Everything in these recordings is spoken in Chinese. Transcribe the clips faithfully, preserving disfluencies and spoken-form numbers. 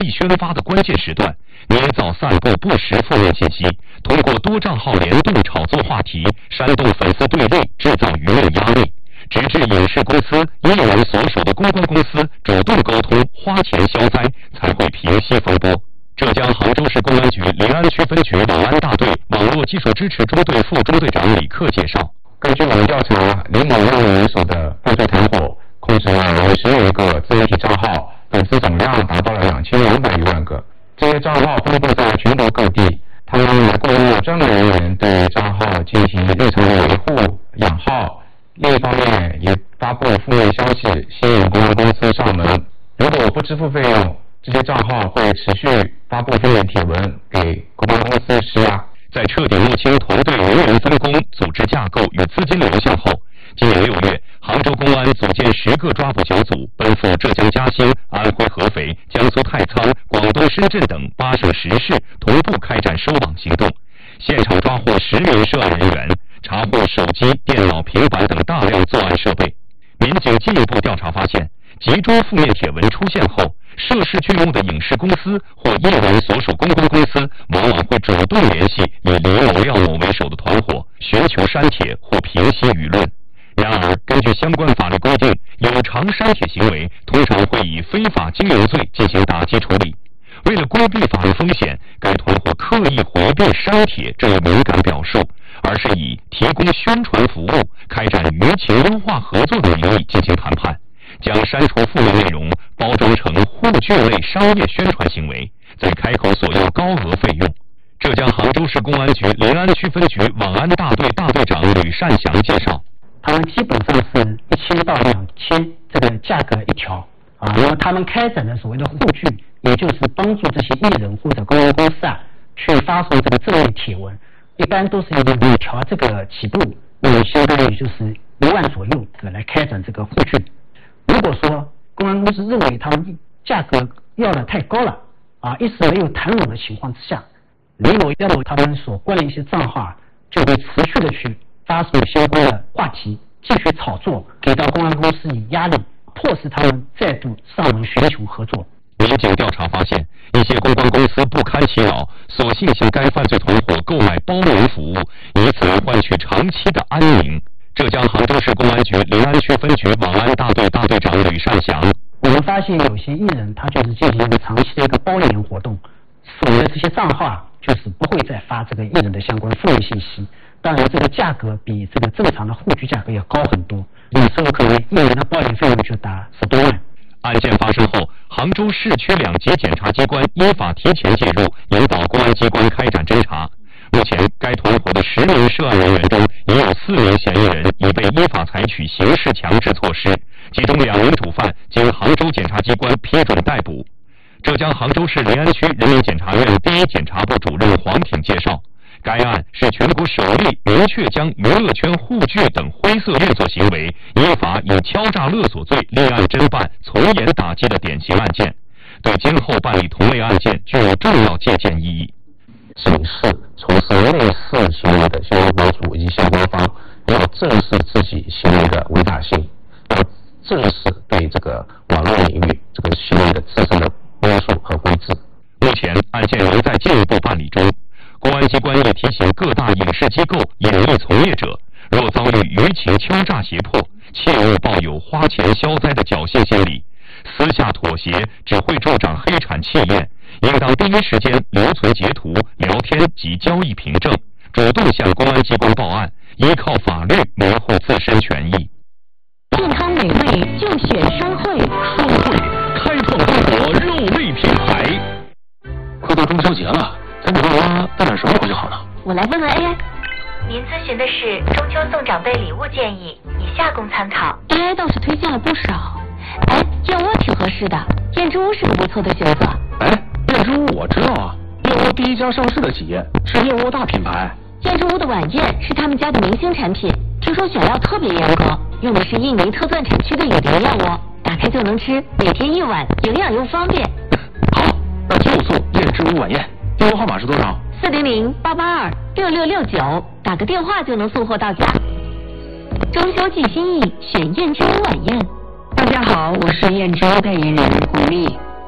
易宣发的关键时段，捏造散布不实负面信息，通过多账号联动炒作话题，煽动粉丝对立，制造舆论压力，直至影视公司、艺人所属的公关公司主动沟通，花钱消灾，才会平息风波。浙江杭州市公安局临安区分局网安大队网络技术支持中队副中队长李克介绍， 根据网调查，李某任为所的犯罪团伙控制了五十余个自媒体账号，粉丝总量达到了两千两百余万个。这些账号分布在全国各地，他们还雇佣专门人员对账号进行日常的维护、养号。另一方面，也发布负面消息，吸引公安公司上门。如果不支付费用，这些账号会持续发布负面帖文给公安公司施压。 在彻底摸清团队人员分工、组织架构与资金流向后，今年六月，杭州公安组建十个抓捕小组，奔赴浙江嘉兴、安徽合肥、江苏太仓、广东深圳等八省十市，同步开展收网行动，现场抓获十名涉案人员，查获手机、电脑、平板等大量作案设备。民警进一步调查发现，集中负面帖文出现后，涉事剧目的影视公司或艺人所属公关公司往往会主动联系以李某、廖某为首的团伙，寻求删帖或平息舆论。然而，根据相关法律规定，有偿删帖行为通常会以非法经营罪进行打击处理。为了规避法律风险，该团伙刻意回避删帖这一敏感表述，而是以提供宣传服务、开展舆情优化合作的名义进行谈判，将删除负面内容包装成沪剧类商业宣传行为，再开口索要高额费用。浙江杭州市公安局临安区分局网安大队大队长吕善祥介绍， 他们基本上是一千到两千这个价格一条啊，然后他们开展的所谓的沪剧，也就是帮助这些艺人或者公关公司啊去发送这个正面帖文，一般都是以五条这个起步，那么相当于就是一万左右这个来开展这个沪剧。如果说公安公司认为他们价格要的太高了啊，一时没有谈拢的情况之下，李某、廖某他们所关的一些账号啊，就会持续的去发送相关的话题，继续炒作，给到公安公司以压力，迫使他们再度上门寻求合作。 民警调查发现，一些公关公司不堪其扰，索性向该犯罪团伙购买包容服务，以此来换取长期的安宁。浙江杭州市公安局临安区分局网安大队大队长吕善祥， 我们发现有些艺人他就是进行一个长期的一个包养活动，所谓的这些账号啊，就是不会再发这个艺人的相关负面信息。当然，这个价格比这个正常的沪剧价格要高很多，有时候可能艺人的包养费用就达十多万。 案件发生后，杭州市区两级检察机关依法提前介入，引导公安机关开展侦查。目前，该团伙的十名涉案人员中，已有四名嫌疑人已被依法采取刑事强制措施，其中两名主犯经杭州检察机关批准逮捕。浙江杭州市临安区人民检察院第一检察部主任黄挺介绍，该案是全国首例明确将娱乐圈沪剧等灰色运作行为依法以敲诈勒索罪立案侦办、从严打击的典型案件，对今后办理同类案件具有重要借鉴意义。 警示从事类似行为的相关博主以及相关方要正视自己行为的伟大性，要正视对这个网络领域这个行为的自身的约束和规制。 目前案件仍在进一步办理中，公安机关也提醒各大影视机构、演艺从业者，若遭遇舆情敲诈胁迫，切勿抱有花钱消灾的侥幸心理，私下妥协只会助长黑产气焰，应当第一时间留存截图、聊天及交易凭证，主动向公安机关报案，依靠法律维护自身权益。 健康美味就选双汇， 双汇开创中国肉类品牌。 快到中秋节了，咱给爸妈带点什么回去好呢？ 我来问问 A I。 您咨询的是中秋送长辈礼物建议，以下供参考。 A I 倒是推荐了不少，哎，燕窝挺合适的，燕之屋是个不错的选择。 哎，燕之屋我知道啊，燕窝第一家上市的企业，是燕窝大品牌。 燕之屋的晚宴是他们家的明星产品，听说选料特别严格，用的是印尼特钻产区的有灵燕窝，打开就能吃，每天一碗，营养又方便。 好，那就送燕之屋晚宴。电话号码是多少？ 四零零八八二六六六九，打个电话就能送货到家。中秋寄心意，选燕之屋晚宴。 大家好，我是燕之屋代言人胡丽。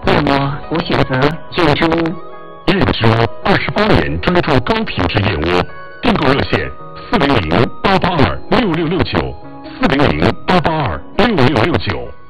那么我选择燕之屋。 燕之屋二十八年专注高品质燕窝，订购热线四零零八八二六六六九，四零零八八二六六六九。